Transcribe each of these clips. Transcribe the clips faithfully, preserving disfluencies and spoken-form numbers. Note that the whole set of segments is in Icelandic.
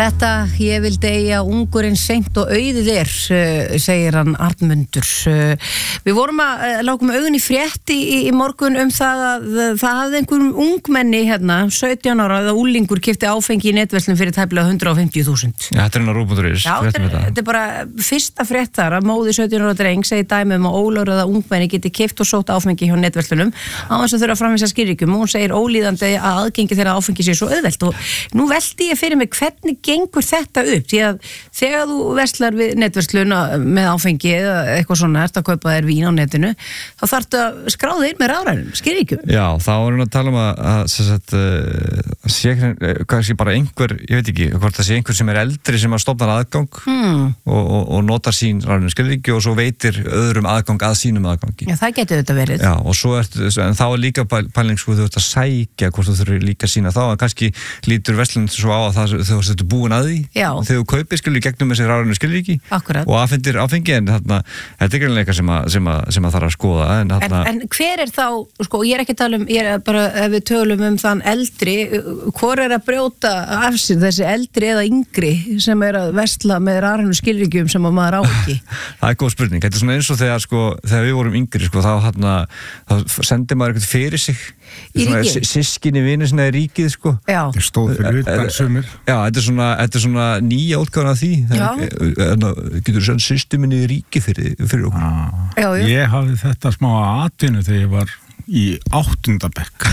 Þetta, ég vil deyja ungurinn seint og auðið er, uh, segir hann Arnmundur. Uh, við vorum að uh, lágum augun í frétti í, í morgun um það að uh, það hafði einhverjum ungmenni hérna, sautján ára, eða úlingur keypti áfengi í netverslun fyrir tæplega hundrað og fimmtíu þúsund. Já, þetta er hann að rúbunduris. Já, þetta er, þetta er bara fyrsta fréttar að móði sautján ára dreng segir dæmi um að ólögráða ungmenni geti keypt og sótt áfengi hjá netverslunum á þess að þurfa að framvísa skýringum og hún segir ólíðandi að aðgengi þeirra áfengi sé svo auðvelt og nú velti ég fyrir mig hvernig gengur þetta upp, því að þegar þú verslar við netverslun með áfengi eða eitthvað svona, ert að kaupa þér vín á netinu, þá þarftu að skráða inn með rafrænum, skýringum. Já, þá erum við að tala um að, að, að, að sé, hvað sé bara einhver, ég veit ekki, hvort það sé einhver sem er eldri sem að stofna aðgang hmm. og, og, og notar sín rafrænum skýringi og svo veitir öðrum aðgang að sínum aðgangi. Já, það getur þetta verið. Já, og svo er, en þá er líka pæling sko, þú ert að sækja hvort þú þurfir líka sína þá, en kannski lítur verslun svo á að það, þú ert búin að því. Já. Þegar þú kaupir skilur í gegnum þessi rafrænu skilríki og afhendir áfengi, en þarna, þetta er greinleika sem að, sem að, sem að þarf að skoða. En, þarna... en, en hver er þá, sko, ég er ekki að tala um, ég er bara, ef við tölum um þann eldri, hvor er að brjóta af sér þessi eldri eða yngri sem er að versla með rafrænu skilríkjum sem að maður á ekki? Það er góð spurning. Þetta er svona eins og þegar, sko, þegar við vorum yngri, sko, þá, þarna, þá sendi maður eitthvað fyrir sig. Í ríkið? Sískinni vinir sinna í ríkið, sko. Já. Þeir stóð fyrir utan sumir. Já, þetta er svona, þetta er svona nýja útgáfan af því. Það getur þú sann systir minni í ríkið fyrir, fyrir okkur. Ah. Já, já. Ég hafði þetta smá atvinnu þegar ég var í áttunda bekk.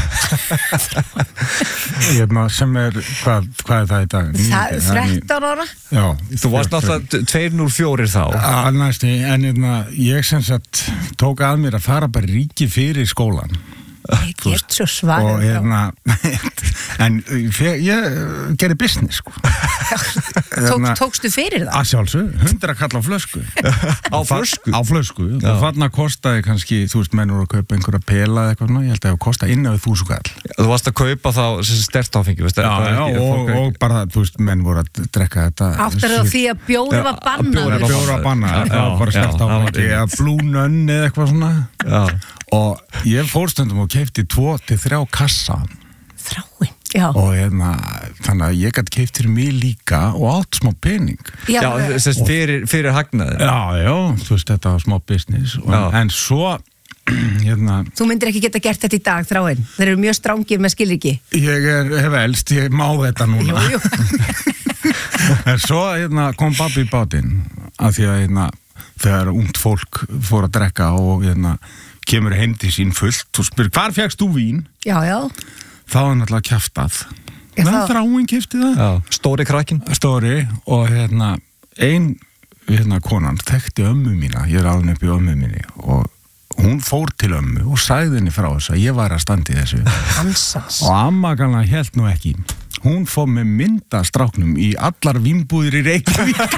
sem er, hvað, hvað er það í dag? Það er þrettán ára? Já. Þú varst náttúrulega tveir núll fjórir þá. Já, næstu, en ég sem sagt tók að mér að fara bara í ríkið fyrir skólan. Ég get svo svarið og hérna en ég, ég gerði business sko. Tók, tókstu fyrir það? Að sjálfsög, hundra kall á flösku á flösku? Á flösku, og þarna kostaði kannski, þú veist, mennur að kaupa einhverja pela eða eitthvað, ég held að það kostaði inn á þúsund kall. Þú varst að kaupa þá sterkt áfengi, veist? Já, já, ekki, og, og bara, þú veist, menn voru að drekka þetta. Áttur það því að bjóri var bannað? Bjóri var bannað, það var bara sterkt áfengi, eða Blue Nun eða eitthvað svona. Já. Og ég fór stundum og keypti tvo til þrjá kassa. Þráin, já. Og hérna, þannig að ég gæti keypt fyrir mig líka og átt smá pening. Já, já þess að fyrir, fyrir hagnaði. Já, já, þú veist, þetta var smá business. Og, en svo, hérna... Þú myndir ekki geta gert þetta í dag, Þráin. Þeir eru mjög strangir með skilríki. Ég er, hef elst, ég má þetta núna. Jú, jú. En svo, hérna, kom babbi í bátinn, af því að, hérna, þegar ungt fólk fór að drekka og, hérna, kemur heim til sín fullt og spyr, hvar fékkst þú vín? Já, já. Þá er náttúrulega kjaftað. Hvað þá... Þráin keypti það? Já, stóri krakkin. Stóri, og hérna, ein, hérna, konan þekkti ömmu mína, ég er alveg upp í ömmu minni, og hún fór til ömmu og sagði henni frá þess að ég var að standa í þessu. Hansans. Og amma kannan hélt nú ekki. Hún fór með myndastráknum í allar vínbúðir í Reykjavík.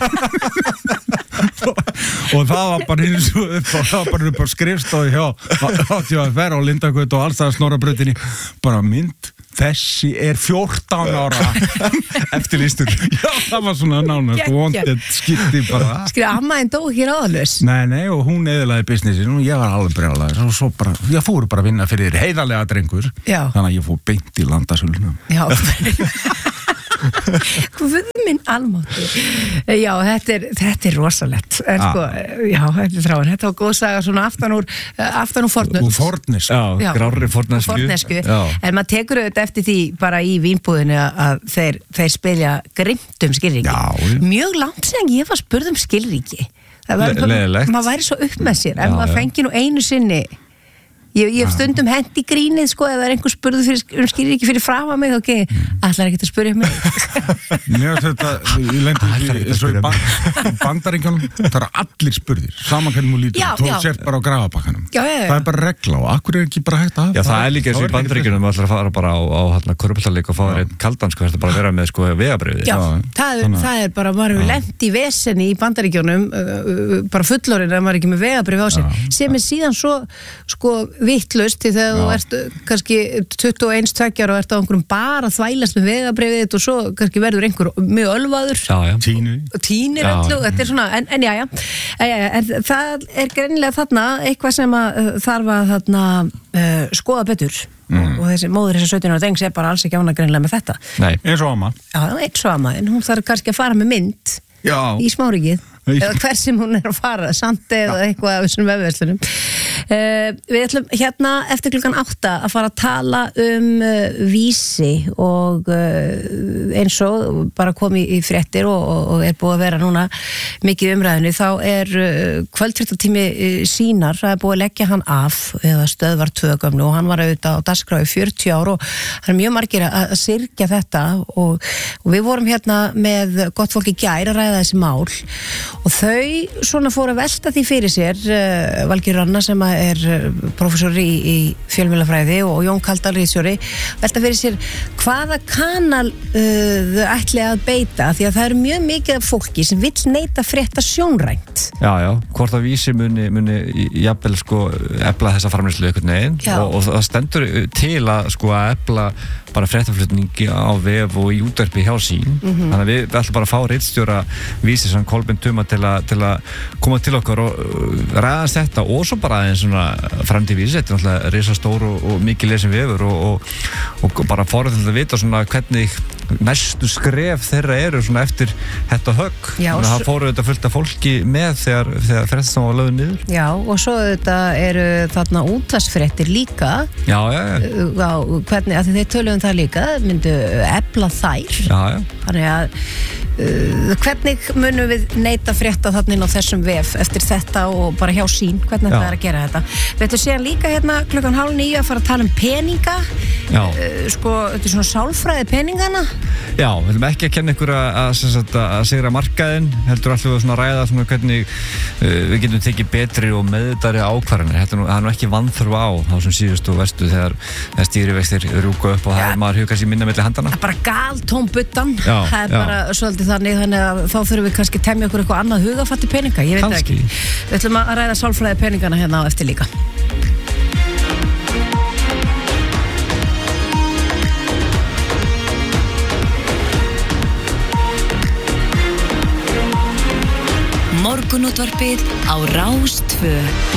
Og það var bara eins og upp á, það var bara upp á skrifstofu hjá átti að vera á Lindagötu og alls það Snorrabrautinni, bara mynd, þessi er fjórtán ára. Eftirlýstur. Já, það var svona nánast wanted skilti bara. Skrifa, amma en dó hér áðalus. Nei, nei, og hún eðlaði businessin og ég var alveg brjálaður og svo bara, ég fór bara að vinna fyrir þér heiðarlega drengur. Já. Þannig að ég fór beint í landasöluna. Já. Hvað minn almáttur. Já, þetta er, þetta er rosalegt. En ah. sko, já, þetta er Þráin. Þetta var góð saga svona aftan úr, aftan úr fornöld. Úr fornesku. Já, grárri fornesku. Fornesku. En maður tekur auðvitað eftir því bara í vínbúðinu að þeir, þeir spilja grimt um skilríki. Já. Mjög langt sem ég var spurð um skilríki. Það var, Le maður væri svo upp með sér. En maður fengi nú einu sinni. Ég, ég hef stundum hendi grínið sko ef það er einhver spurðu fyrir, um skilur ekki fyrir fram að mig ok, ætlar ekki að spyrja mig. Mér þetta, ég lendi eins og í Bandaríkjunum, það eru allir spurðir, saman hvernig múið lítur, þú sért bara á grafabakkanum. Já, já, já. Það er bara regla og akkur er ekki bara hægt að hafa. Já, það er líka eins og í Bandaríkjunum, við ætlar að fara bara á, á hérna körfuboltaleik og fá einn kaldan sko, þetta bara vera með sko vegabréfið. Já, það er, það er bara, maður hefur lent í vesenni í Bandaríkjunum, bara fullorinn ef maður ekki með vegabréf á sér, sem er síðan svo, sko, vittlust því þegar Já. þú ert kannski tuttugu og eins tveggja ára og ert á einhverjum bara að þvælast með vegabréfið þitt og svo kannski verður einhver mjög ölvaður Tínir Tínir öllu, þetta er svona en, en já, já, já, já en það er greinilega þarna eitthvað sem að þarf að þarna uh, skoða betur mm. og þessi móður þessi sautján ára drengs er bara alls ekki ánægð greinilega með þetta Nei, eins og amma Já, eins og amma, en hún þarf kannski að fara með mynd Já. í smárikið eða hver sem hún er að fara samt eða Já. eitthvað af þessum vefverslunum uh, við ætlum hérna eftir klukkan átta að fara að tala um uh, vísi og uh, eins og bara komið í fréttir og, og, og er búið að vera núna mikið umræðinu þá er uh, kvöldfréttatími uh, sínar, það er búið að leggja hann af eða stöðvar tvö gömlu og hann var auðvitað á dagskrá í fjörutíu ár og það er mjög margir að, að syrgja þetta og, og við vorum hérna með gott fólk í gær að ræða þessi mál og þau svona fóru að velta því fyrir sér uh, Valgerður Anna sem er professor í, í fjölmiðlafræði og Jón Kaldal ritstjóri velta fyrir sér hvaða kanal uh, þau ætli að beita því að það eru mjög mikið af fólki sem vill neita frétta sjónrænt Já, já, hvort að vísi muni, muni jafnvel sko efla þessa framleiðslu einhvern veginn og, og það stendur til að sko að efla bara fréttaflutningi á vef og í útvarpi hjá sín mm-hmm. þannig að við, við ætlum bara að fá ritstjóra vísi sem Kolbeinn Tuma til að til að koma til okkar og ræðast þetta og svo bara aðeins svona framtíð vísi, þetta er náttúrulega risastór og, og mikið lesin vefur og, og, og bara fórhaldið að vita svona hvernig næstu skref þeirra eru svona eftir þetta högg Já, þannig að það fóru þetta fullt af fólki með þegar, þegar fréttastan var lögð niður Já, og svo þetta eru þarna útvarpsfréttir líka Já, já, já Já, hvernig, að þeir töluðum það líka myndu efla þær Já, já Þannig að uh, hvernig munum við neita frétta þarna inn á þessum vef eftir þetta og bara hjá sín, hvernig það er að gera þetta Við ætlum síðan líka hérna klukkan hálf níu að fara að tala um peninga Já uh, Sko, þetta er svona sálfræði peningana Já, við viljum ekki að kenna ykkur að, að, að sigra markaðinn, heldur alltaf að svona ræða svona hvernig uh, við getum tekið betri og meðvitaðri ákvarðanir. Þetta er nú, nú ekki vanþörf á þá sem síðust og vestu þegar stýrivextir rúka upp og það er maður hugast í minna milli handana. Það er bara galtóm buddan, það er já. bara svolítið þannig, þannig að þá þurfum við kannski temja okkur eitthvað annað hugafatti peninga, ég veit það ekki. Við ætlum að ræða sálfræði peningana hérna á eftir líka. Morgunútvarpið á Rás tvö.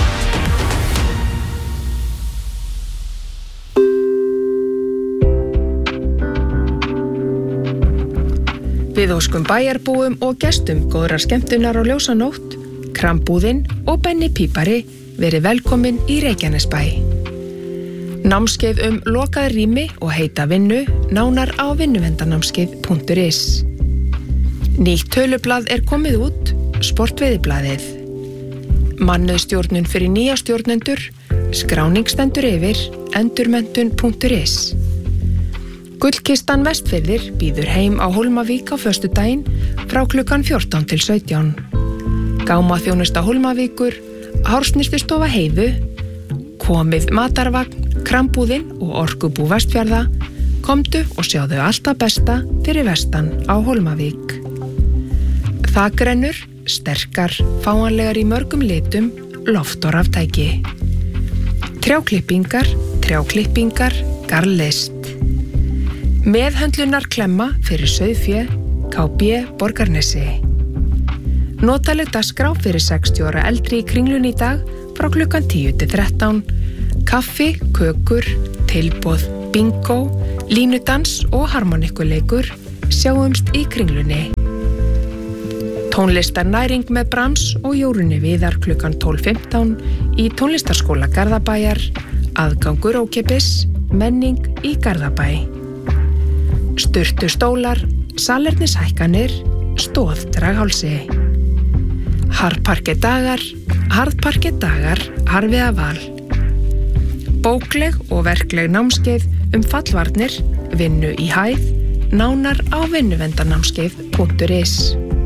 Við óskum bæjarbúum og gestum góðrar skemmtunar og ljósanótt, Krambúðinn og Benni Pípari verið velkomin í Reykjanesbæ. Námskeið um lokað rými og heita vinnu nánar á vinnuvendanámskeið punktur is. Nýtt tölublað er komið út, Sportveiðiblaðið. Mannauðstjórnun fyrir nýja stjórnendur, skráning stendur yfir, endurmenntun punktur is. Gullkistan Vestfirðir býður heim á Hólmavík á föstudaginn frá klukkan fjórtán til sautján. Gámaþjónusta Hólmavíkur, Hársnyrtustofa Heiðu, komið matarvagn, Krambúðinn og Orkubú Vestfjarða, komdu og sjáðu alltaf besta fyrir vestan á Hólmavík. Þakrennur, sterkar, fáanlegar í mörgum litum, loft og raftæki. Trjáklippingar, trjáklippingar, garðlist. Meðhöndlunar klemma fyrir sauðfé, K B Borgarnesi. Notaleg dagskrá fyrir sextíu ára eldri í Kringlunni í dag frá klukkan tíu til þrettán. Kaffi, kökur, tilboð, bingo, línudans og harmonikuleikur sjáumst í Kringlunni. Tónlistar næring með Brams og Jórunni Viðar klukkan tólf fimmtán í tónlistarskóla Garðabæjar, aðgangur ókeypis, menning í Garðabæ. Sturtu stólar, salernishækkanir, stóð draghálsi. Harðparket dagar, harðparket dagar, harfiða val. Bókleg og verkleg námskeið um fallvarnir, vinnu í hæð, nánar á vinnuvendanámskeið punktur is.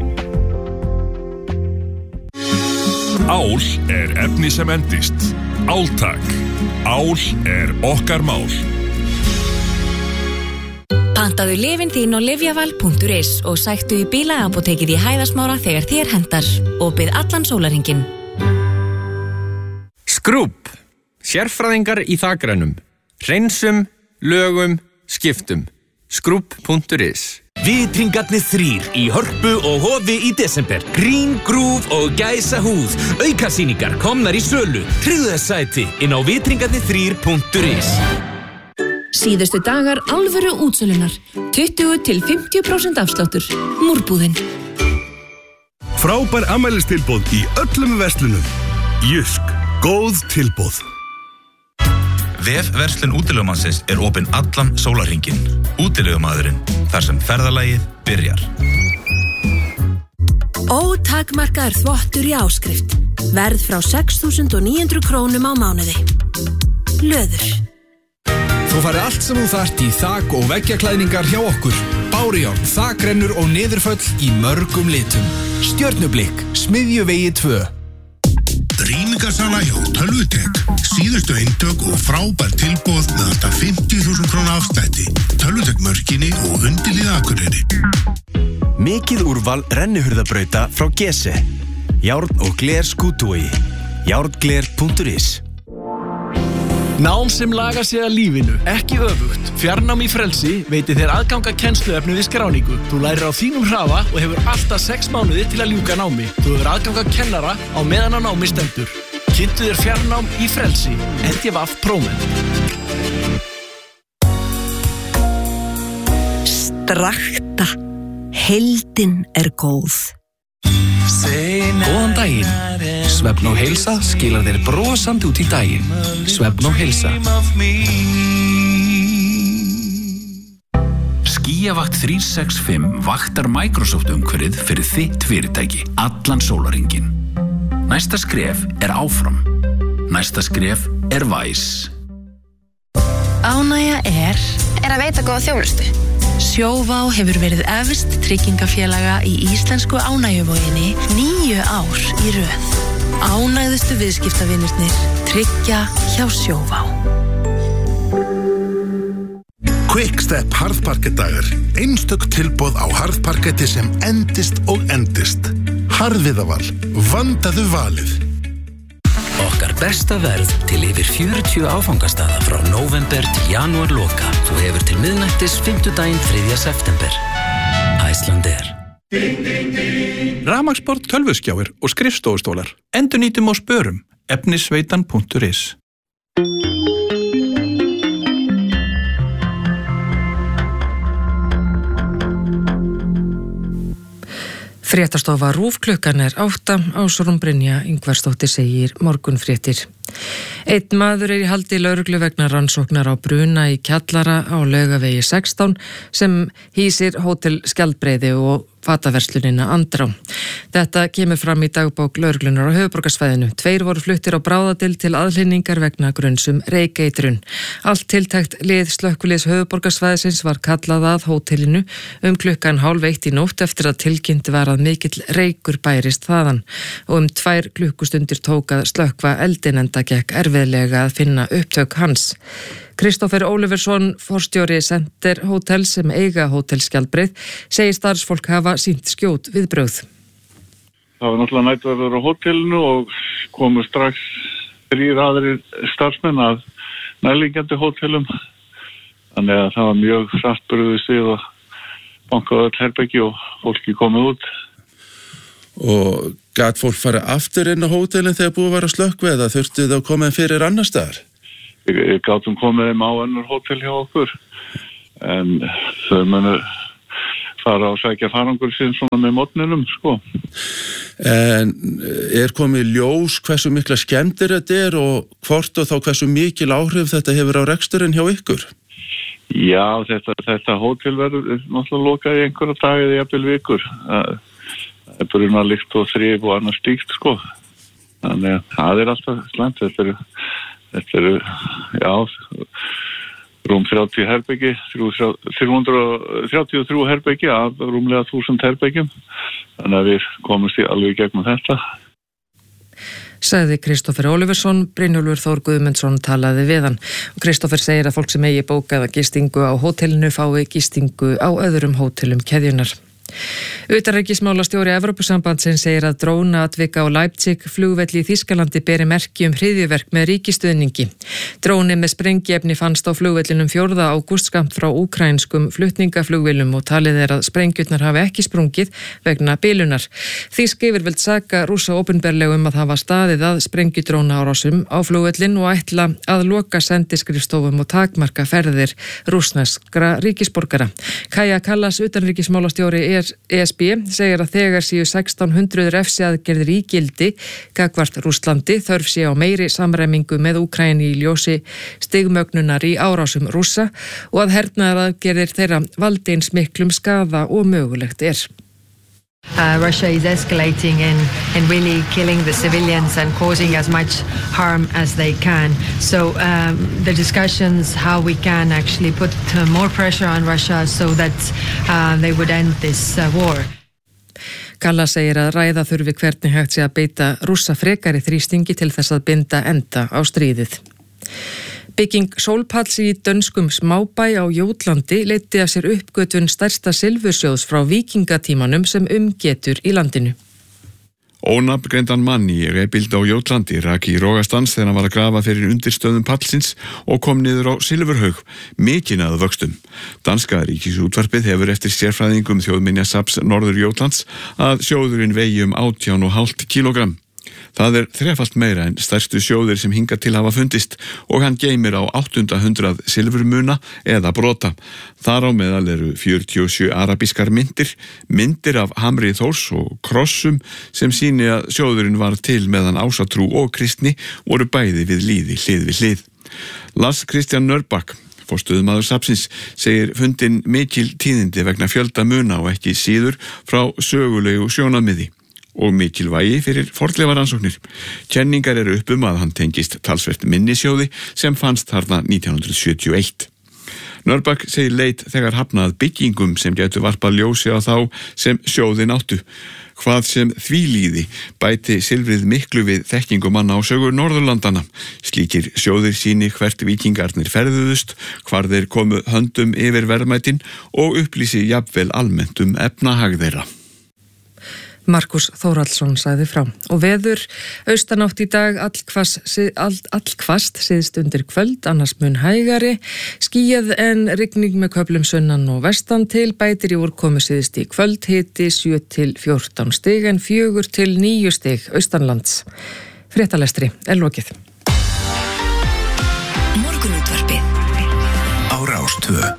Ál er efni sem endist. Áltak. Ál er okkar mál. Pantaðu lyfin þín á lyfjaval punktur is og sæktu í bílaapótekið í Hæðasmára þegar þér hentar og bið allan sólarhringinn. Skrúbb. Sérfræðingar í þakrænum. Hreinsum, lögum, skiptum. Skrubb punktur is. Vitringarnir þrír í Hörpu og Hofi í desember. Grín, grúf og gæsa húð. Aukasýningar komnar í sölu. Tryggðu þess sæti inn á vitringarnir þrír punktur is. Síðustu dagar alvöru útsölunar. tuttugu til fimmtíu prósent afsláttur. Múrbúðin. Frábær afmælistilboð í öllum verslunum. Jysk. Góð tilboð. Vefverslun útilegumannsins er opinn allan sólarhringinn. Útilegumaðurinn, þar sem ferðalagið byrjar. Ótakmarkaður þvottur í áskrift. Verð frá sex þúsund níu hundruð krónum á mánuði. Löður. Þú farið allt sem þú þarft í þak- og veggjaklæðningar hjá okkur. Bárujárn, þakrennur og niðurföll í mörgum litum. Stjörnublikk, Smiðjuvegi tvö. Rýmingarsala hjá Tölvutek. Síðustu eintök og frábær tilboð með alltaf fimmtíu þúsund króna afslætti. Tölvutek Mörkinni og Undirlið Akureyri. Mikið úrval rennihurðabrauta frá Gese. Járn og gler Skútuvogi. járngler punktur is. Nám sem lagar sig að lífinu, ekki öfugt. Fjarnám í Frelsi veitir þér aðganga kennsluefni við skráningu. Þú lærir á þínum hraða og hefur alltaf sex mánuði til að ljúka námi. Þú hefur aðganga kennara á meðan á námi stendur. Kynntu þér fjarnám í Frelsi. N D V A F Prómen. Strakta. Heildin er góð. Góðan daginn. Svefn og heilsa skilar þér brosandi út í daginn. Svefn og heilsa. Skíavakt þrjú sex fimm vaktar Microsoft umhverfið fyrir þitt fyrirtæki allan sólarhringinn. Næsta skref er áfram. Næsta skref er Væs. Ánægja er er að veita góða þjónustu. Sjóvá hefur verið efst tryggingafélaga í íslensku ánægjuvoginni níu ár í röð. Ánægðustu viðskiptavinirnir tryggja hjá Sjóvá. Quickstep harðparkettdagar. Einstök tilboð á harðparketti sem endist og endist. Harðviðaval. Vandaðu valið. Okkar besta verð til yfir fjörutíu áfangastaða frá nóvember til janúar loka. Þú hefur til miðnættis fimmtudaginn þriðja september. Icelandair. Rafmagnsborð, tölvuskjáir og skrifstofustólar. Endurnýtum og spörum. efnisveitan punktur is. Fréttastofa RÚV klukkan er átta, Ásrún Brynja Ingvarsdóttir segir morgunfréttir. Einn maður er í haldi lögreglu vegna rannsóknar á bruna í kjallara á Laugavegi sextán sem hýsir Hótel Skjaldbreiði og fataverslunina Andrá. Þetta kemur fram í dagbók lögreglunar á höfuðborgarsvæðinu. Tveir voru fluttir á bráðadeild til aðhlynningar vegna grunnsum reykeitrun. Allt tiltækt lið slökkviliðs höfuðborgarsvæðisins var kallað að hótelinu um klukkan hálf eitt í nótt eftir að tilkynnt var að mikill reykur bærist þaðan og um tvær klukkustundir tók að slökkva eldin enda gekk erfiðlega að finna upptök hans. Kristófer Óliversson, forstjóri Center Hótel sem eiga Hótel Skjaldbreið, segir starfsfólk hafa sýnt skjót viðbrögð. Það var náttúrulega næturverður á hótelinu og komu strax þrír aðrir starfsmenn að nærliggjandi hótelum. Þannig að það var mjög hratt brugðist við og bankaði öll herbergi og fólki komið út. Og gat fólk farið aftur inn á hótelin þegar búið að vera slökkvið eða þurftu þá komið fyrir annar staðar? Við gátum komið þeim á önnur hótel hjá okkur en þau munu fara og sækja farangur sín svona með mótninum, sko. En er komið ljós hversu mikla skemmdir þetta er og hvort og þá hversu mikil áhrif þetta hefur á reksturinn hjá ykkur? Já, þetta, þetta hótel verður náttúrulega lokað í einhverja dag eða jafnvel vikur. Það er bruna lykt og þrif og annars stíkt, sko. Þannig að það er alltaf slæmt. Þetta eru Þetta eru, já, rúm þrjátíu herbeggi, þrjú hundruð þrjátíu og þrjú herbeggi af rúmlega þúsund herbeggjum. Þannig að við komumst í alveg gegnum þetta. Sagði Kristófer Óliversson, Brynjólfur Þór Guðmundsson talaði við hann. Og Kristófer segir að fólk sem eigi bókaða gistingu á hótelinu fái gistingu á öðrum hótelum keðjunar. Utanríkismálastjóri Evrópusambandsins segir að drónaatvika á Leipzig flugvelli í Þýskalandi beri merki um hryðjuverk með ríkistuðningi. Dróni með sprengiefni fannst á flugvellinum fjórða ágúst skammt frá úkraínskum flutningaflugvélum og talið er að sprengjurnar hafi ekki sprungið vegna bilunar. Þýsk yfirvöld saka Rússa opinberlega um að hafa staðið að sprengjudrónaárásum á flugvellin og ætla að loka sendiskrifstofum og takmarka ferðir rússneskra ríkisborgara. Kaja Kallas, utanríkismálastjóri E S B, segir að þegar séu sextán hundruð refsiaðgerðir í gildi gagnvart Rússlandi þörf sé á meiri samræmingu með Úkraínu í ljósi stigmögnunar í árásum Rússa og að hernaðaraðgerðir þeirra valdi eins miklum skaða og mögulegt er. Uh, Russia is escalating and, and really killing the civilians and causing as much harm as they can. So um, the discussions how we can actually put uh, more pressure on Russia so that uh, they would end this uh, war. Kalla segir að ræða þurfi hvernig hægt sé að beita Rússa frekari þrýstingi til þess að binda enda á stríðið. Bygging sólpalls í dönskum smábæ á Jótlandi leiddi að sér uppgötvun stærsta silfursjóðs frá víkingatímanum sem umgetur í landinu. Ónafngreindan mann í reiðbíld á Jótlandi rak í rogastans þegar hann var að grafa fyrir undirstöðum pallsins og kom niður á silfurhaug, mikinn að vöxtum. Danska ríkisútvarpið hefur eftir sérfræðingum þjóðminjasafns Norður Jótlands að sjóðurinn vegi um átján og hálft kílógramm. Það er þrefalt meira en stærstu sjóðir sem hingað til hafa fundist og hann geymir á áttunda hundrað silfurmuna eða brota. Þar á meðal eru fjörutíu og sjö arabískar myndir, myndir af hamri Þórs og krossum sem sýni að sjóðurinn var til meðan ásatrú og kristni voru bæði við líði hlið við hlið. Lars Christian Nørbak, forstöðumaður safnsins, segir fundin mikil tíðindi vegna fjölda muna og ekki síður frá sögulegu sjónarmiði og mikilvægi fyrir fornleifaransóknir. Kenningar eru upp um að hann tengist talsvert minnisjóði sem fannst þarna nítján hundruð sjötíu og eitt. Nørbak segir leit þegar hafnað byggingum sem gætu varpað ljósi á þá sem sjóðin áttu. Hvað sem því líði bæti silfrið miklu við þekkingu manna á sögur Norðurlandana. Slíkir sjóðir sýni hvert víkingarnir ferðuðust, hvar þeir komu höndum yfir verðmætin og upplýsi jafnvel almennt um efnahag þeirra. Markus Þórhallsson sagði frá. Og veður austanátt í dag allhvast all, all síðst undir kvöld, annars mun hægari, skýjað en rigning með köflum sunnan og vestan til, bætir í úrkomu síðst í kvöld, hiti sjö til fjórtán stig en fjögur til níu stig austanlands. Fréttalestri er lokið. Morgunútvarpið á Rás tvö.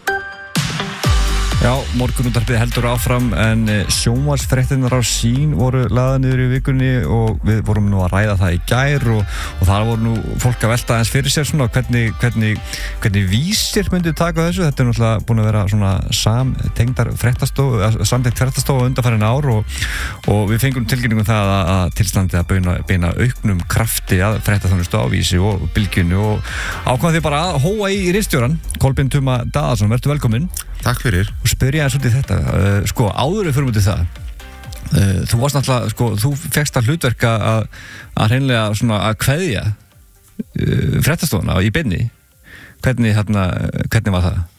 Já, morgunútvarpið heldur áfram en sjónvarpsfréttirnar á Sín voru lagðar niður í vikunni og við vorum nú að ræða það í gær og, og það voru nú fólk að velta eins fyrir sér svona hvernig, hvernig, hvernig vísir myndi taka þessu. Þetta er náttúrulega búin að vera svona samtengdar fréttastofu, samtengt fréttastofu undanfarin ár og, og við fengum tilkynningum það að, að tilstandi að beina, beina auknum krafti að fréttaþjónustu á Vísi og Bylgjunni og ákvæmum því bara að hóa í ritstjóran. Kolbeinn Tuma Daðarsson, vertu velkominn. Takk fyrir. Og spyrja þér svolítið þetta, uh, sko áður við fyrir mútið það, uh, þú varst náttúrulega, sko, þú fékkst að hlutverka að, að hreinlega svona að kveðja uh, fréttastofuna í beinni, hvernig, hérna, hvernig var það?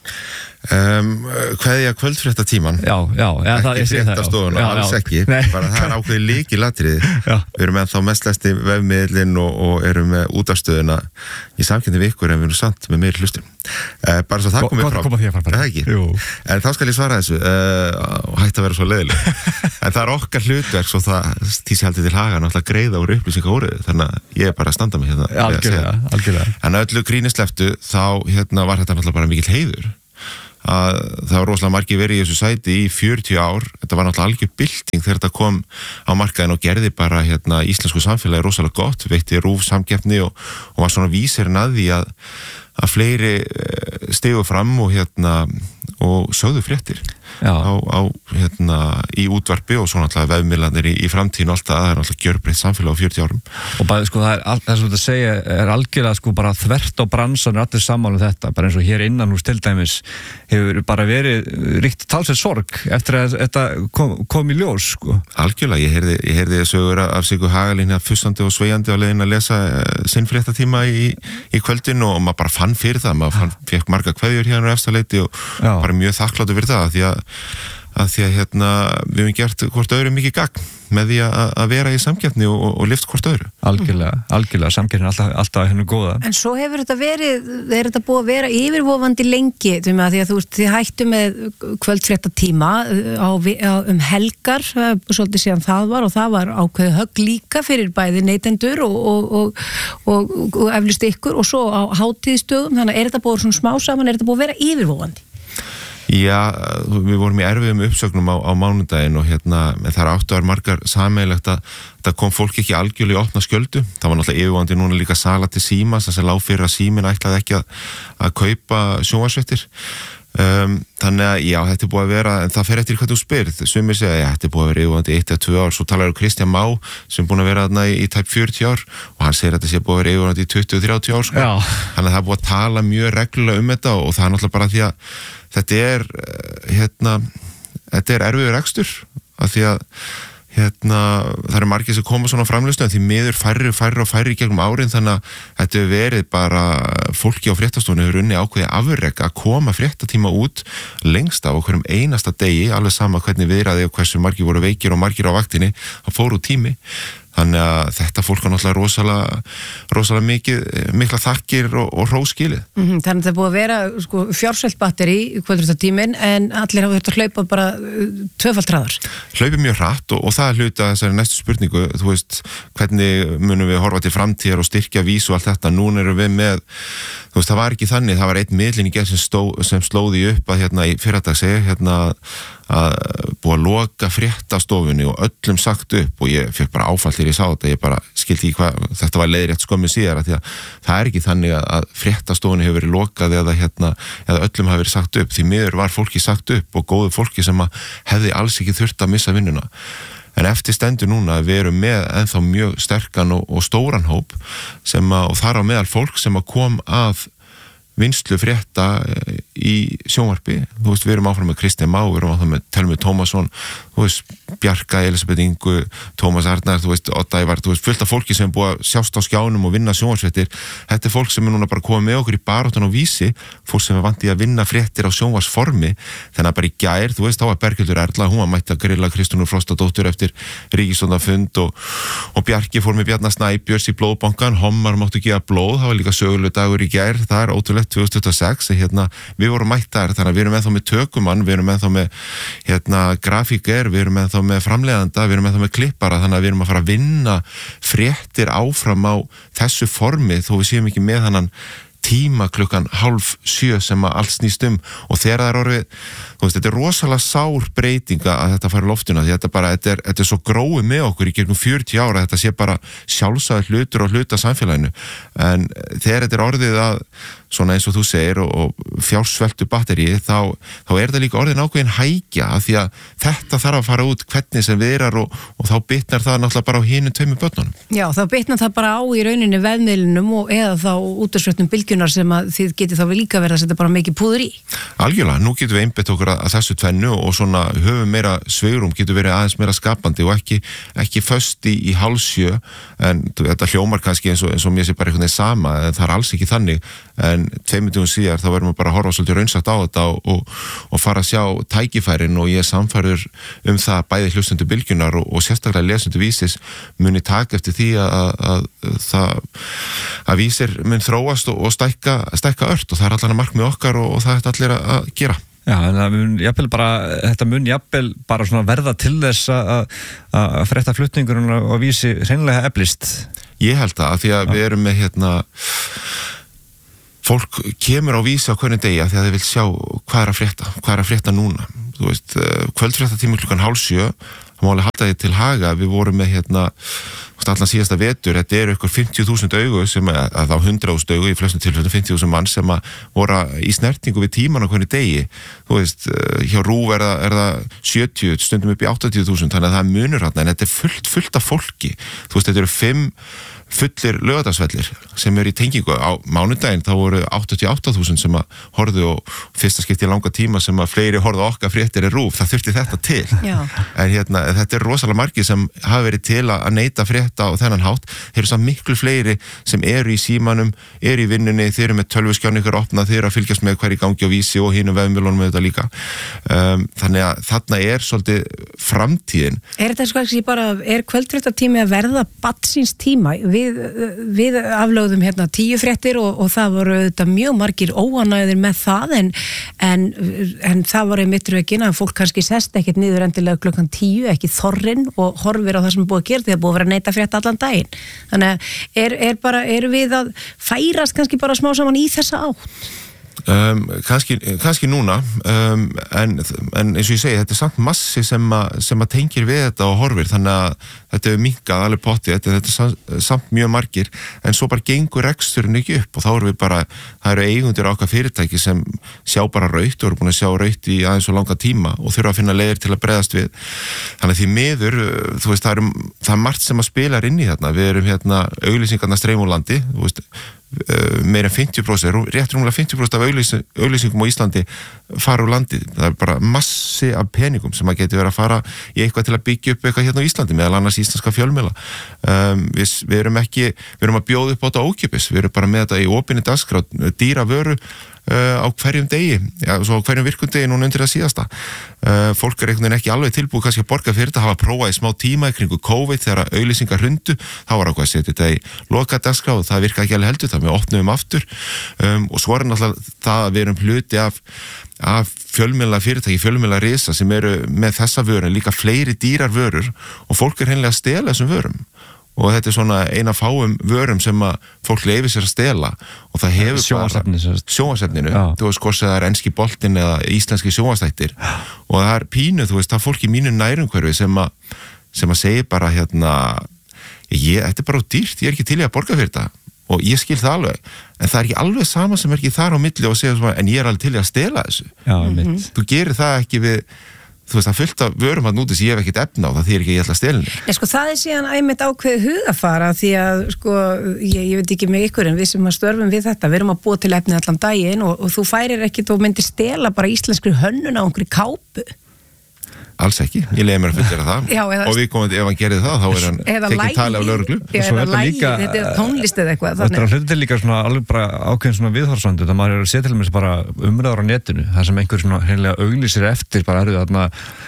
Um, kveðja kvöldfréttatíman já, já, já, ekki fréttastofuna, alls ekki Nei. Bara það er ákveðið lykilatriði við erum með þá mestlæsti vefmiðlinn og, og erum með útvarpsstöðuna í samkeppni við ykkur en við erum samt með meiri hlustum uh, bara svo það komið frá koma því að fara en þá skal ég svara þessu uh, og hætti að vera svo leiðileg en það er okkar hlutverk svo það tísi haldið til haga náttúrulega greiða úr upplýsinga úrið þannig að ég er bara að standa mig hérna algjörlega, algjörlega. En öllu grínisleftu þá hérna, var þetta náttúrulega bara mikill heiður að það var rosalega margir verið í þessu sæti í fjörutíu ár, þetta var náttúrulega algjör bylting þegar þetta kom á markaðin og gerði bara hérna íslensku samfélagi rosalega gott, veitti rúf samkeppni og, og var svona vísirinn að því að, að fleiri stigu fram og hérna og sögðu fréttir á, á hérna í útvarpi og svo náttúrulega vefmiðlarnir í, í framtíðinu alltaf, það er náttúrulega gjörbreytt samfélag á fjörutíu árum. Og bara sko það er, það sem þú ert að segja er algjörlega sko bara þvert á bransan er allir saman um þetta, bara eins og hér innan hús til dæmis hefur bara verið ríkt talsveit sorg eftir að þetta kom, kom í ljós sko. Algjörlega, ég heyrði, ég heyrði sögur af Siggu Hagalín að fussandi og sveigandi á leiðin að lesa sinn fréttatíma í, í kvöldin og maður bara fann fyrir það, maður fann, fekk marga kveðjur hérna á efstaleiti og Já. Bara mjög þakkláttur fyrir það því að að því að hérna, við hefum gert hvort öðru mikið gagn með því að, að vera í samkeppni og, og lift hvort öðru. Algjörlega, algjörlega, samkeppni er alltaf, alltaf hennu góða. En svo hefur þetta verið, er þetta búið að vera yfirvofandi lengi, því að því að þú veist, þið hættu með kvöldfréttatíma á, á, um helgar, svolítið síðan það var og það var ákveðið högg líka fyrir bæði neytendur og, og, og, og, og, og eflust ykkur og svo á hátíðstöðum, þannig að er þetta búið svona smá saman, er þetta búið að vera yfirvofandi? Já, við vorum í erfiðum uppsögnum á, á mánudaginn og hérna, það er áttu að margar sameiginlegt að það kom fólk ekki algjörlega í opna skjöldu. Það var náttúrulega yfirvofandi núna líka sala til Símans, þess að lág fyrir að Síminn ætlaði ekki að, að kaupa sjónvarpsfréttir. Um, þannig að já, þetta er búið að vera, en það fer eftir hvað þú spyrð. Sumir segja, já, þetta er búið að vera yfirvofandi eitt eða tvö ár, svo talar Kristján Má sem er búin að vera þarna í, í tæp fjörutíu ár og hann segir að þetta sé búið að vera yfirvofandi í tuttugu til þrjátíu ár, sko. Þannig að það er búið að tala mjög reglulega um þetta og það er náttúrulega bara því að þetta er, hérna, þetta er erfiður rekstur af því að hérna, það eru margir sem koma svona framleiðslu en því miður færri og færri og færri gegnum árin þannig að þetta hefur verið bara fólki á fréttastofunni hefur unni ákveði afrek að koma fréttatíma út lengst af okkur um einasta degi, alveg sama hvernig viðraði og hversu margir voru veikir og margir á vaktinni, það fór úr tími. Þannig að þetta fólk er náttúrulega rosalega, rosalega mikið, mikla þakkir og, og hróskilið. Mm-hmm, þannig að það er búið að vera sko, fjárselt batteri í kvöldfréttatíminn en allir hafa þurft að hlaupa bara tvöfalt hraðar. Hlaupið mjög hratt og, og það er hluta þessari næstu spurningu, þú veist, hvernig munum við horfa til framtíðar og styrkja vísu og allt þetta, núna erum við með, þú veist, það var ekki þannig, það var einn miðlinn í gerð sem, stó, sem slóði upp að hérna í fyrradag segja, hérna að búið að loka fréttastofunni og öllum sagt upp og ég fekk bara áfall þegar ég sá þetta, ég bara skildi í hvað, þetta var leiðrétt skömmu síðar að því að það er ekki þannig að fréttastofunni hefur verið lokað eða hérna, eða öllum hafi verið sagt upp, því miður var fólki sagt upp og góðu fólki sem að hefði alls ekki þurft að missa vinnuna. En eftir stendur núna að við erum með ennþá mjög sterkan og, og stóran hóp sem að, og þar á meðal fólk sem að kom að vinslu frétta í sjónvarpi, þú veist, við erum áfram með Kristján Má, við erum áfram með Telmu Tómasson, þú veist, Bjarka, Elisabeth Ingu, Tómas Arnar, þú veist, Odda Ævar, þú veist, fullt af fólki sem er búið að sjást á skjánum og vinna sjónvarsfréttir. Þetta er fólk sem er núna bara komið með okkur í baráttan á Vísi, fólk sem er vantið að vinna fréttir á sjónvarsformi, þannig að bara í gær, þú veist, þá var Berghildur Erla, hún var mætt að grilla Kristrúnu Frostadóttur eftir ríkisstjórnarfund og, og Bjarki fór með Bjarna Snæbjörns í blóðbankann, Hommar máttu gefa blóð, það var líka sögulegur dagur í gær, það er ótrúlegt tvö þúsund tuttugu og sex, hérna, við vorum mættar, þannig að við erum ennþá með tökumann, við erum ennþá með hérna, grafíker, við erum ennþá með framleiðanda, við erum ennþá með klippara, þannig að við erum að fara að vinna fréttir áfram á þessu formi þó við séum ekki með þannan tíma klukkan hálf sjö sem að allt snýst um og þegar það er orðið, þú veist, þetta er rosalega sár breytinga að þetta fara loftuna því þetta bara, þetta er, þetta er svo gróið með okkur í gegnum fjörutíu ára, þetta sé bara sjálfsagður hlutur og hluta samfélaginu en þegar þetta er orðið að svona eins og þú segir og, og fjársveltu batteríi, þá, þá er það líka orðin ákveðin hækja af því að þetta þarf að fara út hvernig sem við erum og, og þá bitnar það náttúrulega bara á hinum tveimur börnunum. Já, þá bitnar það bara á í rauninni veðmiðlunum og eða þá útvarpsfréttum bylgjunar sem að þið getið þá líka verið að setja bara mikið púður í. Algjörlega, nú getum við einbeitt okkur að, að þessu tvennu og svona höfum meira sveirum, getum verið aðeins meira skapandi og ekki, ekki föst í, í hálsjö en þetta hljómar kannski eins og, eins og mér sé bara einhvern veginn sama en það er alls ekki þannig en tveimundum síðar þá verðum við bara að horfa svolítið raunsagt á þetta og, og, og fara að sjá tækifærin og ég er samfærður um það bæði hlustundu bylgjunar og, og sérstaklega lesendu Vísis muni taka eftir því að, að, að, að Vísir mun þróast og, og stækka, stækka ört og það er allan að markmið okkar og, og það er allir að, að gera. Já, en það mun jafnvel bara, þetta mun jafnvel bara svona verða til þess að, að frétta flutningurinn og Vísi hreinlega eflist. Ég held það, af því að Já. Við erum með hérna fólk kemur á Vísi á hvernig degi að því að þið vil sjá hvað er að frétta, hvað er að frétta núna. Þú veist, kvöldfréttatími klukkan hálf sjö, það má alveg halda því til haga, við vorum með hérna, allan síðasta vetur, þetta eru ykkur fimmtíu þúsund augu sem að, að þá hundrað þúsund augu í flestum tilfellum fimmtíu þúsund mann sem að voru í snertingu við tíman á hvernig degi. Þú veist, hjá RÚV er það, er það sjötíu, stundum upp í áttatíu þúsund, þannig að það munur hérna, en þetta er fullt, fullt af fólki. Þú veist, þetta eru fimm fullir Laugardalsvellir sem eru í tengingu á mánudaginn, þá voru áttatíu og átta þúsund sem að horfðu og fyrsta skipti í langa tíma sem að fleiri horfðu okkar fréttir er RÚV, það þurfti þetta til. Já. En hérna, þetta er rosalega margir sem hafa verið til að neyta frétta á þennan hátt, þeir eru samt miklu fleiri sem eru í símanum, eru í vinnunni, þeir eru með tölvuskján ykkur opnað, þeir eru að fylgjast með hverju gangi á Vísi og hinum vefmiðlunum með þetta líka. Um, þannig að þarna er svolítið framtíðin. Er þetta sko bara, er kvöldfréttatími að verða barnsins tíma? Við, við aflögðum hérna tíu fréttir og, og það voru þetta mjög margir óanægðir með það en, en, en það voru mitt rökin að fólk kannski sest ekkert niður endilega klukkan tíu, ekki þorrin og horfir á það sem er búið að gera því að búið að vera að neyta frétta allan daginn. Þannig að er, er bara, er við að færast kannski bara smá saman í þessa átt? Um, kannski, kannski núna um, en, en eins og ég segi þetta er samt massi sem, a, sem að tengir við þetta og horfir, þannig að þetta er minkað alveg potti, þetta, þetta er samt, samt mjög margir, en svo bara gengur reksturinn ekki upp og þá erum við bara það eru eigundir á okkar fyrirtæki sem sjá bara raut og eru búin að sjá raut í aðeins og langa tíma og þurfa að finna leiðir til að bregðast við, þannig að því miður þú veist, það er, það er margt sem að spila inn í þarna, við erum hérna auglýsingarna streym úr landi, þú veist meira en fimmtíu prósent, rétt rúmlega fimmtíu prósent af auglýsingum á Íslandi fara úr landi, það er bara massi af peningum sem að geti verið að fara í eitthvað til að byggja upp eitthvað hérna á Íslandi meðal annars íslenska fjölmiðla um, við, við erum ekki, við erum að bjóða upp á þetta ókeypis, við erum bara með þetta í opinni dagskrá, dýra vöru Uh, á hverjum degi, já, svo á hverjum virkundegi núna undir það síðasta uh, fólk er einhvern veginn ekki alveg tilbúið kannski að borga fyrir þetta, hafa prófað í smá tíma í kringu COVID þegar auglýsingar hrundu, þá var ákvað að setja þetta í loka dagskrá og það virka ekki alveg heldur, það við opnum aftur um, og svo er náttúrulega það að við erum hluti af, af fjölmiðla fyrirtæki, fjölmiðla risa sem eru með þessa vörun, líka fleiri dýrar vörur og fólk er hreinlega að stela þessum vörum og þetta er svona eina fáum vörum sem að fólk leifir sér að stela og það hefur bara sjónvarpsefninu, þú veist hvort það er enski boltinn eða íslenski sjónvarpsþættir og það er pínu, þú veist, það er fólk í mínu nærumhverfi sem að sem að segja bara hérna ég, þetta er bara dýrt, ég er ekki til í að borga fyrir þetta og ég skil það alveg, en það er ekki alveg sama sem er ekki þar á milli og segja svona, en ég er alveg til í að stela þessu. Já, mm-hmm. Þú gerir það ekki við þú veist, það fullt af vörum að núti sem ég hef ekkert efna á, það þýr ekki ég ætla að stelni. En sko, það er síðan æmitt ákveðið hugafara því að, sko, ég, ég veit ekki með ykkur en við sem að störfum við þetta, við erum að búa til efnið allan daginn og, og þú færir ekkit og myndir stela bara íslenskri hönnun á einhverju kápu. Alls ekki, ég leiði mér að fullera það Já, eða, og við komum, ef hann gerði það, þá er hann tekið tali af lögreglu. Eða lægi, þetta er tónlist eða eitthvað. Þetta er að hluta til líka svona, alveg bara ákveðin svona viðhorfsvandu, það maður er að setja til mér bara umræður á netinu, það sem einhver svona hreinlega auglýsir eftir, bara er þarna,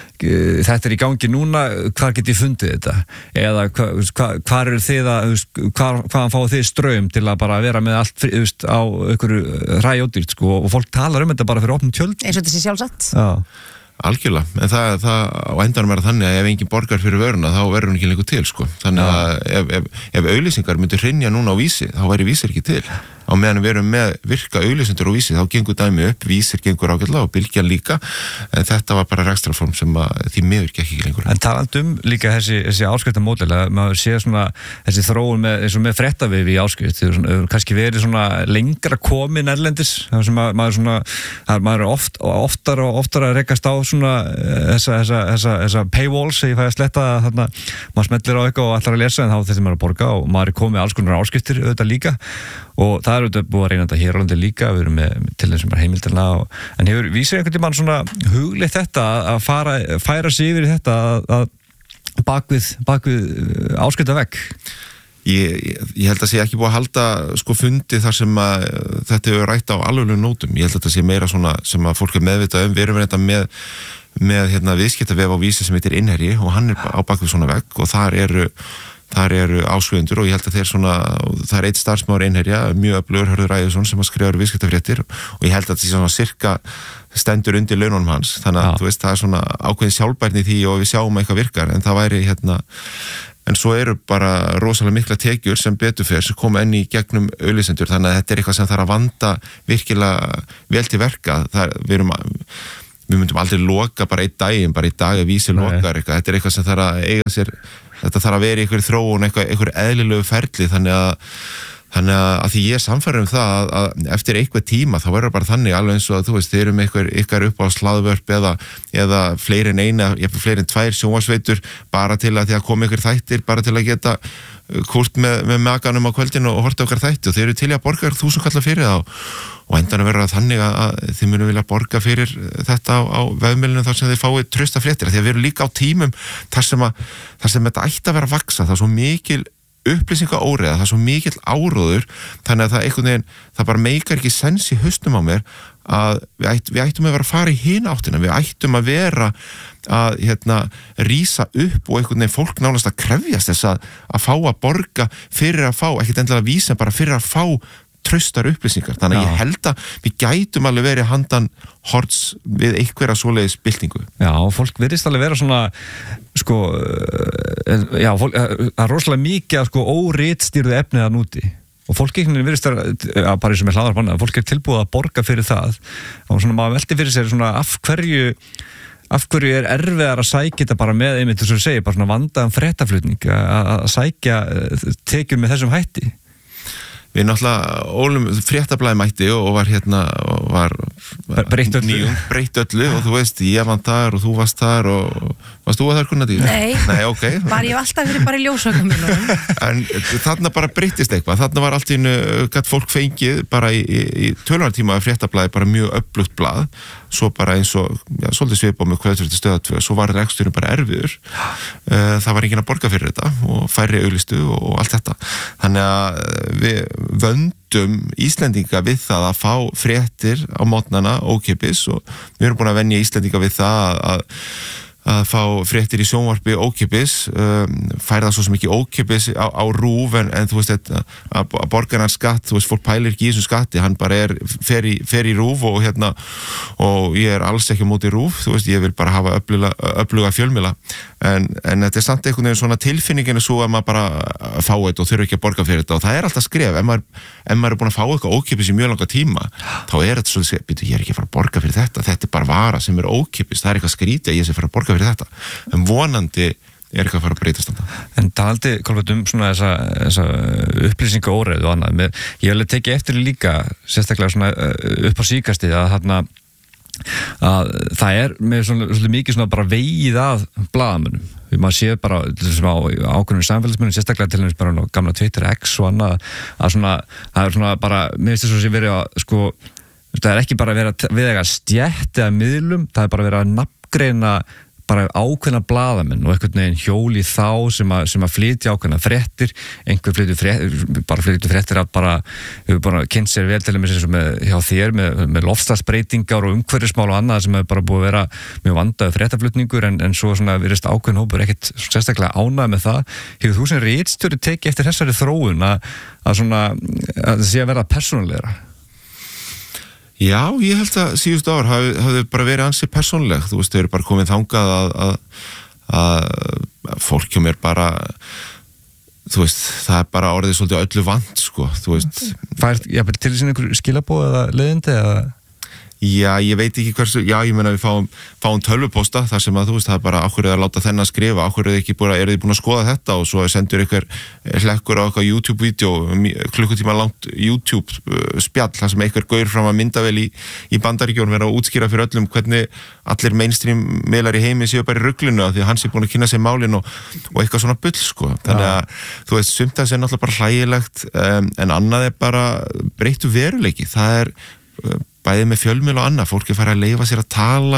þetta er í gangi núna, hvar get ég fundið þetta? Eða hvar hva, hva eru þið að, hvar, hvaðan fáið þið ströym til að bara vera með allt veist, á einhverju ræjódýrt, sko, og fólk talar um þetta bara fyrir opnum tjöld. Eins og þetta sé sjálfsagt. Já. Algjörlega, en það, það á endanum er þannig að ef engin borgar fyrir vöruna þá verður hún ekki lengur til sko, þannig að ef, ef, ef auglýsingar myndir hrynja núna á Vísi þá væri Vísir ekki til, á meðan við erum með virka auglýsendur á Vísi þá gengur dæmi upp, Vísir gengur ágætlega og Bylgjan líka, en þetta var bara rekstrarform sem að því miður gekk ekki lengur. En talandum líka þessi, þessi áskriftamódel að maður sé svona þessi þróun með, eins og með fréttavefi í áskrift, þegar kannski verið svona lengra komin erlendis, þar sem maður svona, maður er oft, oftar og oftar að rekast á svona þessa, þessa, þessa, þessa paywalls, ég fæ að sletta þarna, maður smellir á eitthvað og allar að lesa en þá þetta maður að borga og maður er komið alls konar áskriftir auðvitað líka og það er auðvitað búið að reyna þetta hér á landi líka, við erum með til þess sem er heimildina og, en hefur vísir einhvern tímann svona hugleitt þetta að fara, færa sig yfir þetta að, að bakvið, bakvið áskrifta vegg? Ég, ég, ég held að sé ekki búið að halda sko fundi þar sem að þetta hefur rætt á alveglegum nótum, ég held að þetta sé meira svona sem að fólk er meðvitað um, við erum þetta með, með hérna, viðskiptavef á Vísi sem heitir Innherji og hann er á bakvið svona vegg og þar eru, þar eru áskrifundur og ég held að þeir svona, það er eitt starfsmaður Innherja, mjög öflugur Hörður Ægjesson sem að skrifa viðskiptafréttir og ég held að þetta sé svona cirka stendur undir laununum hans, þannig að þú veist það er svona ákveðin sjálfbærni í því og við sjáum eitthvað virkar en það væri hérna en svo eru bara rosalega mikla tekjur sem betur fyrir sem koma enn í gegnum auglýsendur þannig að þetta er eitthvað sem þarf að vanda virkilega vel til verka það, við, erum, við myndum aldrei loka bara einn daginn, bara einn dag að Vísi lokar eitthvað, þetta er eitthvað sem þarf að eiga sér þetta þarf að vera í einhverju þróun, eitthvað, einhverju eðlilegu ferli þannig að Þannig að, að því ég er samfæður um það að, að eftir eitthvað tíma þá verður bara þannig alveg eins og að þú veist, þeir eru með eitthvað, eitthvað upp á slaðvörp eða, eða fleiri en eina, ég fleiri en tvær sjónvarpsveitur bara til að því að koma ykkur þættir, bara til að geta kúrt með, með maganum á kvöldinu og horta okkar þætti og þeir eru til að borga þúsund kallar fyrir það og endan verður það þannig að þið munu vilja borga fyrir þetta á, á vefmiðlunum þar sem þið fáið trausta fréttir því að við erum líka á tímum þar sem, að, þar sem þetta ætti að vera að vaksa, það er svo mikil upplýsinga óreiða, það er svo mikill áróður þannig að það einhvern veginn, það bara meikar ekki sens í haustum á mér að við, ætt, við ættum að vera að fara í hina áttina, við ættum að vera að hérna rísa upp og einhvern veginn fólk nánast að krefjast þess að, að fá að borga fyrir að fá, ekkert endilega vísa bara fyrir að fá traustar upplýsingar, þannig að ég held að við gætum alveg verið handan horts við einhverja svoleiðis byltingu. Já, fólk virðist alveg vera svona sko, já, fólk, það er rosalega mikið að sko óritstýrðu efnið að núti og fólk ekki virðist að, já, bara eins og með hlaðarpanna, fólk er tilbúið að borga fyrir það og svona maður velti fyrir sér svona af hverju af hverju er erfiðar að sækja þetta bara með einmitt þess að segja, bara svona vandaðan fréttaflutning að sækja tekjum með þessum hætti. Við náttúrulega ólum fréttablaði mætti og var hérna og var breytt öllu. Nýjum, breytt öllu og þú veist, ég var þar og þú varst þar og varst þú að þar Gunnadís? Nei, Nei okay. Var ég alltaf verið bara í ljósvöggamilunum. En þarna bara breyttist eitthvað, þarna var allt í einu gætt fólk fengið bara í, í, í tölunartíma af fréttablaði bara mjög öflugt blað, svo bara eins og, já, svolítið svipað með kvöldfréttir stöðatvö, svo var reksturinn bara erfiður, það var enginn að borga fyrir þetta og færri auglistu og allt þetta, þannig að við vöndum Íslendinga við það að fá fréttir á mótnana ókeypis og við erum búin að venja Íslendinga við það að að fá fréttir í sjónvarpi ókeypis, um, færa það svo sem ekki ókeypis á, á rúf en, en þú veist að, að borga hann skatt, þú veist fólk pælir ekki í þessum skatti, hann bara er fer í, fer í rúf og hérna og ég er alls ekki á móti rúf, þú veist ég vil bara hafa öfluga, öfluga fjölmiðla en, en þetta er samt einhvern veginn svona tilfinningin svo að maður bara fá þetta og þurfa ekki að borga fyrir þetta og það er alltaf skref, ef maður, ef maður er búin að fá eitthvað ókeypis í mjög langa tíma, þá er þetta svolítið, byrju, ég er ekki að fara að borga fyrir þetta, þetta er bara vara sem er ókeypis, það er eitthvað skrítið að ég sé fara að borga fyrir þetta, en vonandi er eitthvað að fara að breytast þetta. En talandi, Kolbjörn, um svona þessa, þessa upplýsinga óreiðu og annað, með, ég vil tekið eftir líka, sérstaklega svona upp á síkastið að þarna að það er með svona, svona mikið svona bara vegið að blaðamönnum, maður séð bara á ákveðnum samfélagsmönnum, sérstaklega til þess bara á gamla Twitter X og annað, að svona, það er svona bara, mér finnst þess að sé verið að sko, það er ekki bara verið að við að stjætt eða miðlum, það er bara verið að nafngreina bara ákveðna blaðamenn og einhvern veginn hjóli þá sem að, sem að flytja ákveðna fréttir, einhver flytja fréttir, bara flytja fréttir að bara, við hefur bara kynnt sér vel til þess með hjá þér með, með loftslagsbreytingar og umhverfismál og annað sem hefur bara búið að vera mjög vandaður fréttaflutningur en, en svo svona virðist ákveðin hópur ekkert sérstaklega ánægð með það. Hefur þú sem ritstjóri tekið eftir þessari þróun að, að svona, að það sé að vera persónulegra? Já, ég held að síðustu ár hafi, hafi bara verið ansi persónulegt, þú veist, þau eru bara komið þangað að, að, að fólk hjá mér bara, þú veist, það er bara orðið svolítið öllu vant, sko, þú veist. Fært, já, til þess að einhver skilabóð eða leiðindi eða? Já, ég veit ekki hversu, já, ég meina við fáum, fáum tölvuposta þar sem að þú veist, það er bara áhverju að láta þennan skrifa, áhverju er ekki búin að, eru þið búin að skoða þetta og svo sendur ykkur hlekkur á eitthvað YouTube-vídeó, klukkutíma langt YouTube-spjall, þar sem einhver gaur fram að myndavél í, í Bandaríkjunum vera að útskýra fyrir öllum hvernig allir mainstream miðlar í heimi séu bara í ruglinu því að hans er búin að kynna sér málin og, og eitthvað svona bull, sko. Þannig að, þú veist, sumt af þessu er náttúrulega bara hlægilegt, um, en annað er bara breyttu veruleiki. Það er uh, bæðið með fjölmiðl og annað, fólk er farið að leyfa sér að tala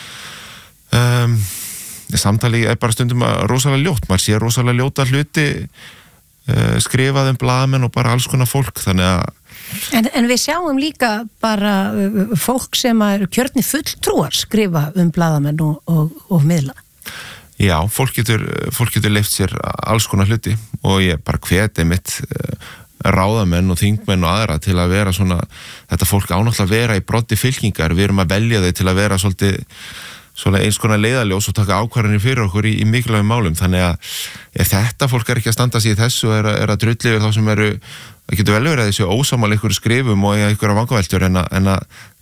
um, samtali er bara stundum rosalega ljótt, maður sé rosalega ljóta hluti uh, skrifað um blaðamenn og bara alls konar fólk, þannig að En, en við sjáum líka bara uh, fólk sem er kjörni fulltrúar skrifa um blaðamenn og, og, og miðla. Já, fólk getur, fólk getur leyft sér alls konar hluti og ég bara hvet einmitt uh, ráðamenn og þingmenn og aðra til að vera svona, þetta fólk ánáttúrulega að vera í broddi fylkingar, við erum að velja þau til að vera svolítið, svona eins konar leiðaljós og taka ákvarðanir fyrir okkur í, í mikilvægum málum, þannig að ef þetta fólk er ekki að standa sig í þessu og er, er að drulli yfir þá sem eru, það getur vel verið að þessu ósamal ykkur skrifum og ykkur á vangaveltur en að, en að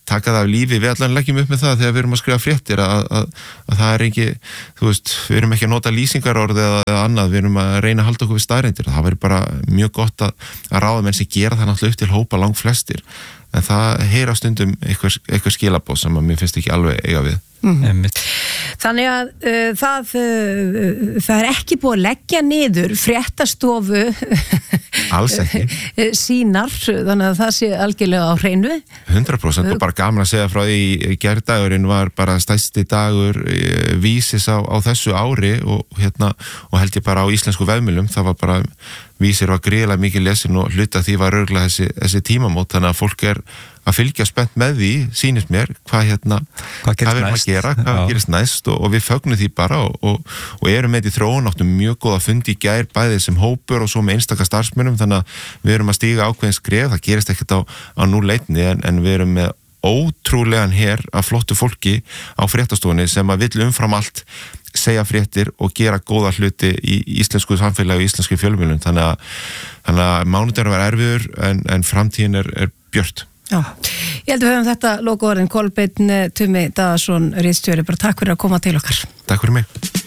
taka það af lífi, við allan leggjum upp með það þegar við erum að skrifa fréttir að, að, að það er ekki, þú veist, við erum ekki að nota lýsingarorð eða, eða annað, við erum að reyna að halda okkur við staðreyndir, það væri bara mjög gott að, að ráða menn sem gera það náttúrulega upp til hópa langt flestir, en það heyra stundum eitthvað, eitthvað skilabóð sem að mér finnst ekki alveg eiga við. Mm-hmm. Þannig að uh, það, uh, það er ekki búið að leggja niður fréttastofu alls ekki sínar, þannig að það sé algjörlega á hreinu. hundrað prósent og bara gaman að segja frá því í gærdagurinn var bara stærsti dagur Vísis á, á þessu ári og, hérna, og held ég bara á íslensku vefmilum, það var bara Vísir var gríðilega mikið lesin og hluta því var örgulega þessi, þessi tímamót, þannig að fólk er að fylgja spennt með því, sýnist mér hvað hérna, hvað gerist hvað næst, að gera, hvað Já. gerist næst og, og við fögnum því bara og, og, og erum með í þróun, áttum mjög góða fundi í gær bæðið sem hópur og svo með einstaka starfsmönnum, þannig að við erum að stíga ákveðin skref, það gerist ekkert á, á núleitni en, en við erum með ótrúlegan hér af flottu fólki á fréttastofunni sem að vill umfram allt segja fréttir og gera góða hluti í íslensku samfélagi og íslensku fjölmiðlum, þannig að, þannig að mánudagur var erfiður en, en framtíðin er, er björt. Já, ég held að við höfum þetta lokaorðin Kolbeinn Tumi Daðarsson ritstjóri, bara takk fyrir að koma til okkar. Takk fyrir mig.